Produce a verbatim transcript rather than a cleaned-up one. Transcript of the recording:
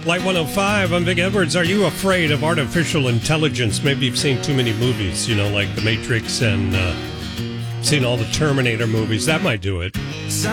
Light one oh five, I'm Vic Edwards. Are you afraid of artificial intelligence? Maybe you've seen too many movies, you know, like The Matrix and uh, seen all the Terminator movies. That might do it.